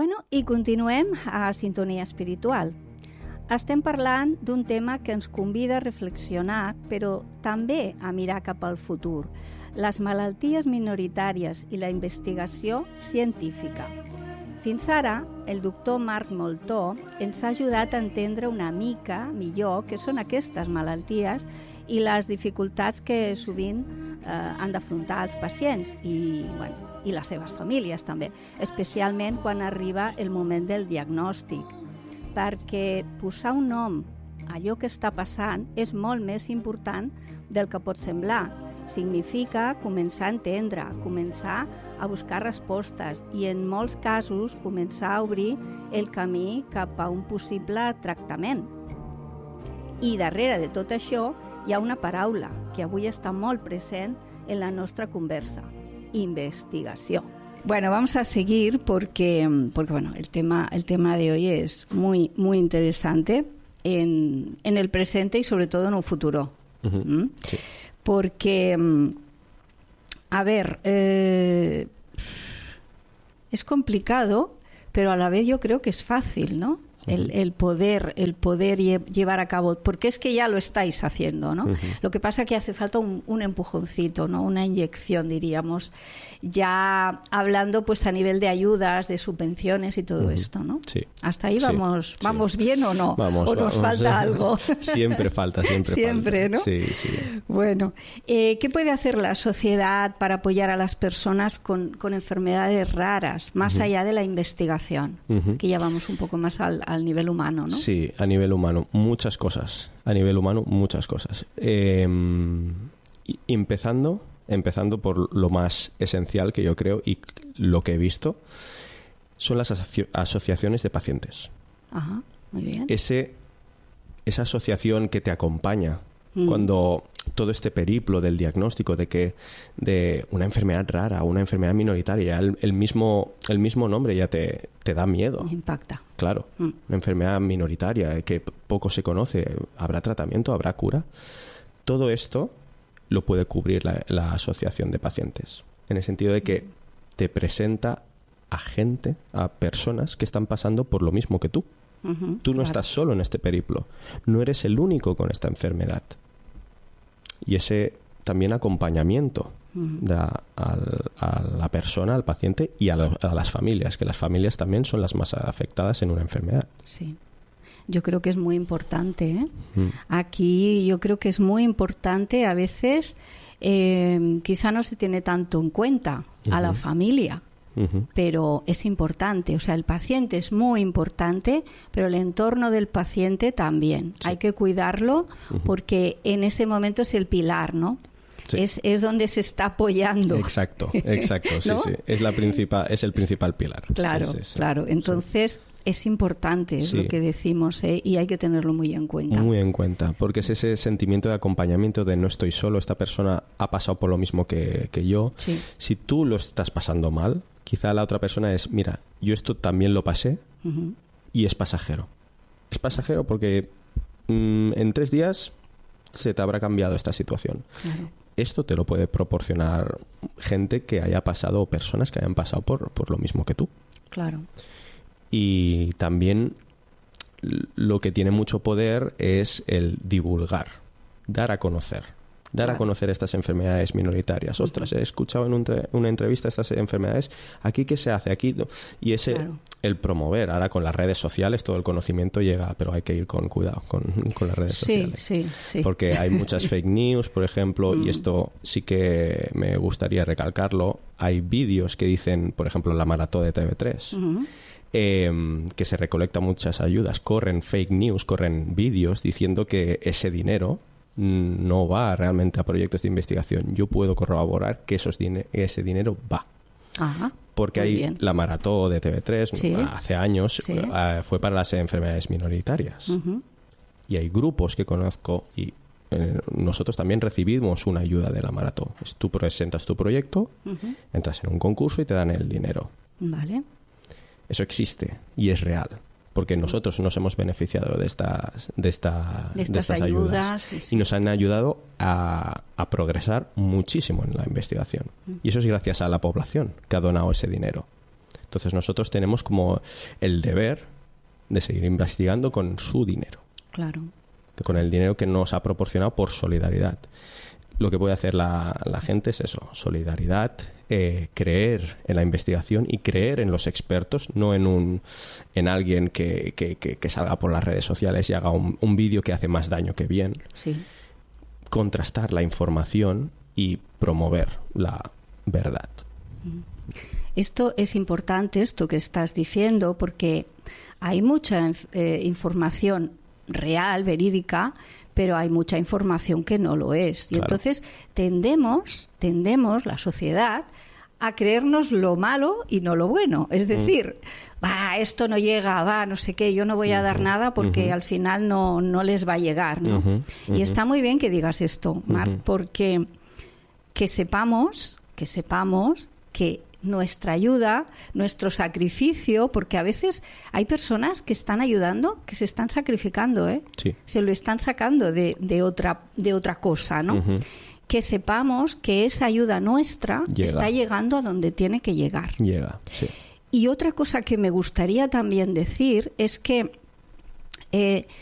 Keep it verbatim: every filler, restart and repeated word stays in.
Bueno, i continuem a Sintonia Espiritual. Estem parlant d'un tema que ens convida a reflexionar, però també a mirar cap al futur, les malalties minoritàries i la investigació científica. Fins ara, el doctor Marc Moltó ens ha ajudat a entendre una mica millor què són aquestes malalties i les dificultats que sovint eh, han d'afrontar els pacients i, bueno, i les seves famílies també, especialment quan arriba el moment del diagnòstic, perquè posar un nom a allò que està passant és molt més important del que pot semblar. Significa començar a entendre, començar a buscar respostes i en molts casos començar a obrir el camí cap a un possible tractament. I darrere de tot això hi ha una paraula que avui està molt present en la nostra conversa: investigación. Bueno, vamos a seguir porque, porque bueno, el tema, el tema de hoy es muy, muy interesante en, en el presente y sobre todo en un futuro. Uh-huh. ¿Mm? Sí. Porque, a ver, eh, es complicado, pero a la vez yo creo que es fácil, ¿no? El, el poder el poder llevar a cabo, porque es que ya lo estáis haciendo, ¿no? Uh-huh. Lo que pasa es que hace falta un, un empujoncito, ¿no? Una inyección, diríamos, ya hablando pues a nivel de ayudas, de subvenciones y todo uh-huh. esto, ¿no? Sí. Hasta ahí sí. vamos vamos sí. bien o no, vamos, o nos vamos. falta algo. Siempre falta, siempre, siempre, falta. ¿no? Sí, sí. Bueno, eh, ¿qué puede hacer la sociedad para apoyar a las personas con, con enfermedades raras, más uh-huh. allá de la investigación? Uh-huh. Que ya vamos un poco más al al nivel humano, ¿no? Sí, a nivel humano, muchas cosas. A nivel humano, muchas cosas. Eh, empezando, empezando por lo más esencial que yo creo y lo que he visto, son las asoci- asociaciones de pacientes. Ajá, muy bien. Ese, esa asociación que te acompaña mm. cuando todo este periplo del diagnóstico de que de una enfermedad rara, una enfermedad minoritaria, el, el mismo el mismo nombre ya te, te da miedo. Impacta. Claro, mm. una enfermedad minoritaria que poco se conoce, ¿habrá tratamiento? ¿Habrá cura? Todo esto lo puede cubrir la, la asociación de pacientes, en el sentido de que te presenta a gente, a personas que están pasando por lo mismo que tú. Uh-huh, tú no claro. estás solo en este periplo, no eres el único con esta enfermedad. Y ese también acompañamiento uh-huh. de a, a, a la persona, al paciente y a, lo, a las familias, que las familias también son las más afectadas en una enfermedad. Sí, yo creo que es muy importante, ¿eh? Uh-huh. Aquí yo creo que es muy importante, a veces eh, quizá no se tiene tanto en cuenta uh-huh. a la familia. Uh-huh. Pero es importante, o sea, el paciente es muy importante, pero el entorno del paciente también. Sí. Hay que cuidarlo uh-huh. porque en ese momento es el pilar, ¿no? Sí. Es, es donde se está apoyando. Exacto, exacto, sí, ¿no? sí. Es, la principal, es el principal pilar. Claro, sí, sí, sí. claro. Entonces... Sí. Es importante, es sí. lo que decimos, ¿eh? Y hay que tenerlo muy en cuenta. Muy en cuenta, porque es ese sentimiento de acompañamiento de no estoy solo, esta persona ha pasado por lo mismo que, que yo. Sí. Si tú lo estás pasando mal, quizá la otra persona es, mira, yo esto también lo pasé uh-huh. y es pasajero. Es pasajero porque mmm, en tres días se te habrá cambiado esta situación. Claro. Esto te lo puede proporcionar gente que haya pasado, o personas que hayan pasado por, por lo mismo que tú. Claro. Y también lo que tiene mucho poder es el divulgar, dar a conocer, dar claro. a conocer estas enfermedades minoritarias. Uh-huh. Ostras, he escuchado en un tre- una entrevista estas enfermedades, ¿aquí qué se hace? Aquí y ese claro. el promover. Ahora con las redes sociales todo el conocimiento llega, pero hay que ir con cuidado con, con las redes sí, sociales. Sí, sí. Porque hay muchas fake news, por ejemplo, uh-huh. y esto sí que me gustaría recalcarlo. Hay vídeos que dicen, por ejemplo, la maratón de T V tres. Uh-huh. Eh, que se recolecta muchas ayudas, corren fake news, corren vídeos diciendo que ese dinero no va realmente a proyectos de investigación. Yo puedo corroborar que esos dine- ese dinero va. Ajá, porque hay bien. La maratón de T V tres ¿sí? hace años ¿sí? uh, fue para las enfermedades minoritarias. Uh-huh. Y hay grupos que conozco y eh, nosotros también recibimos una ayuda de la maratón. Pues tú presentas tu proyecto, uh-huh. entras en un concurso y te dan el dinero. Vale. Eso existe y es real, porque nosotros nos hemos beneficiado de estas, de esta, de estas, de estas ayudas, ayudas sí, sí. y nos han ayudado a, a progresar muchísimo en la investigación. Mm. Y eso es gracias a la población que ha donado ese dinero. Entonces nosotros tenemos como el deber de seguir investigando con su dinero. Claro. Con el dinero que nos ha proporcionado por solidaridad. Lo que puede hacer la, la gente es eso, solidaridad, eh, creer en la investigación y creer en los expertos, no en un en alguien que, que, que, que salga por las redes sociales y haga un, un vídeo que hace más daño que bien. Sí. Contrastar la información y promover la verdad. Esto es importante, esto que estás diciendo, porque hay mucha eh, información real, verídica, pero hay mucha información que no lo es. Y claro. Entonces tendemos, tendemos, la sociedad, a creernos lo malo y no lo bueno. Es decir, mm. va, esto no llega, va, no sé qué, yo no voy a uh-huh. dar nada porque uh-huh. al final no, no les va a llegar, ¿no? Uh-huh. Uh-huh. Y está muy bien que digas esto, Marc, uh-huh. porque que sepamos, que sepamos que nuestra ayuda, nuestro sacrificio, porque a veces hay personas que están ayudando, que se están sacrificando, ¿eh? Sí. Se lo están sacando de, de otra de otra cosa, ¿no? Uh-huh. Que sepamos que esa ayuda nuestra Llega. está llegando a donde tiene que llegar. Llega, sí. Y otra cosa que me gustaría también decir es que eh,